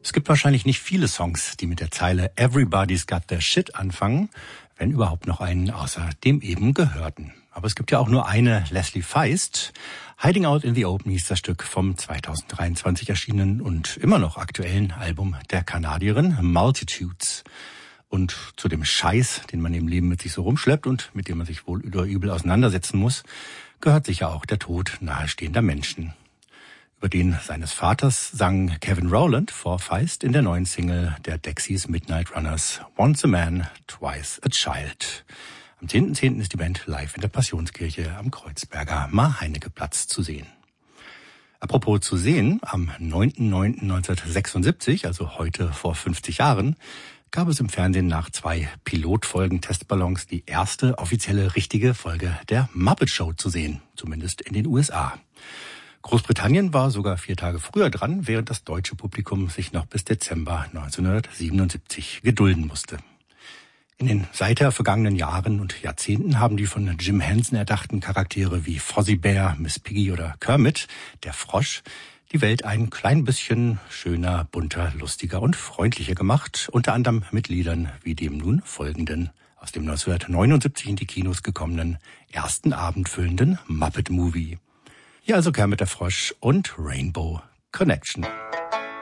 Es gibt wahrscheinlich nicht viele Songs, die mit der Zeile Everybody's Got Their Shit anfangen, wenn überhaupt noch einen außer dem eben gehörten. Aber es gibt ja auch nur eine Leslie Feist. Hiding Out in the Open hieß das Stück vom 2023 erschienenen und immer noch aktuellen Album der Kanadierin Multitudes. Und zu dem Scheiß, den man im Leben mit sich so rumschleppt und mit dem man sich wohl oder übel auseinandersetzen muss, gehört sicher auch der Tod nahestehender Menschen. Über den seines Vaters sang Kevin Rowland vor Feist in der neuen Single der Dexys Midnight Runners Once a Man, Twice a Child. Am 10.10. ist die Band live in der Passionskirche am Kreuzberger Mar-Heinecke-Platz zu sehen. Apropos zu sehen, am 9.9.1976, also heute vor 50 Jahren, gab es im Fernsehen nach 2 Pilotfolgen Testballons die erste offizielle richtige Folge der Muppet Show zu sehen, zumindest in den USA. Großbritannien war sogar 4 Tage früher dran, während das deutsche Publikum sich noch bis Dezember 1977 gedulden musste. In den seither vergangenen Jahren und Jahrzehnten haben die von Jim Henson erdachten Charaktere wie Fozzie Bear, Miss Piggy oder Kermit, der Frosch, die Welt ein klein bisschen schöner, bunter, lustiger und freundlicher gemacht, unter anderem mit Liedern wie dem nun folgenden, aus dem 1979 in die Kinos gekommenen, ersten abendfüllenden Muppet Movie. Hier also Kermit der Frosch und Rainbow Connection.